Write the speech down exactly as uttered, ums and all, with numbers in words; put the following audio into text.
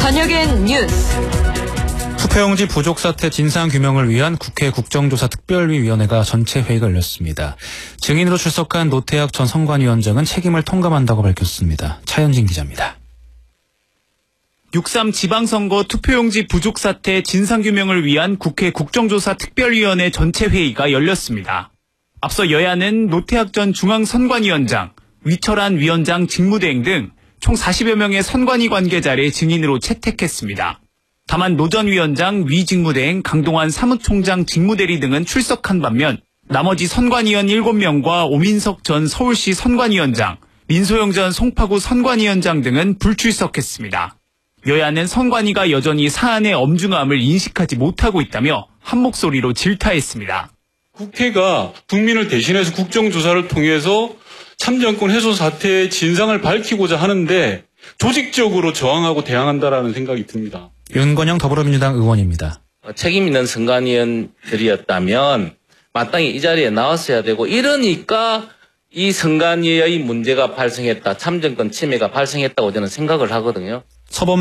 저녁엔 뉴스. 투표용지 부족 사태 진상규명을 위한 국회 국정조사특별위원회가 전체 회의가 열렸습니다. 증인으로 출석한 노태학 전 선관위원장은 책임을 통감한다고 밝혔습니다. 차현진 기자입니다. 육삼 지방선거 투표용지 부족 사태 진상규명을 위한 국회 국정조사특별위원회 전체 회의가 열렸습니다. 앞서 여야는 노태학 전 중앙선관위원장, 위철한 위원장 직무대행 등 총 사십여 명의 선관위 관계자를 증인으로 채택했습니다. 다만 노 전 위원장, 위 직무대행, 강동환 사무총장 직무대리 등은 출석한 반면 나머지 선관위원 일곱 명과 오민석 전 서울시 선관위원장, 민소영 전 송파구 선관위원장 등은 불출석했습니다. 여야는 선관위가 여전히 사안의 엄중함을 인식하지 못하고 있다며 한 목소리로 질타했습니다. 국회가 국민을 대신해서 국정조사를 통해서 참정권 해소 사태의 진상을 밝히고자 하는데 조직적으로 저항하고 대항한다라는 생각이 듭니다. 윤건영 더불어민주당 의원입니다. 책임 있는 선관위원들이었다면 마땅히 이 자리에 나왔어야 되고, 이러니까 이 선관위의 문제가 발생했다, 참정권 침해가 발생했다고 저는 생각을 하거든요. 서범